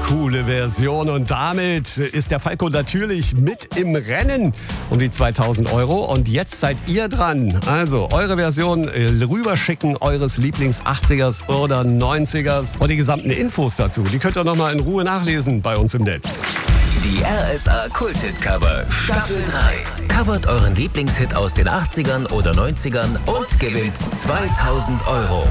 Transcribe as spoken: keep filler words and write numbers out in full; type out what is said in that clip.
Coole Version und damit ist der Falco natürlich mit im Rennen um die zweitausend Euro und jetzt seid ihr dran. Also eure Version rüberschicken eures Lieblings-achtzigers oder neunzigers und die gesamten Infos dazu, die könnt ihr nochmal in Ruhe nachlesen bei uns im Netz. Die R S A Kulthit-Cover Staffel drei. Covert euren Lieblingshit aus den achtzigern oder neunzigern und gewinnt zweitausend Euro.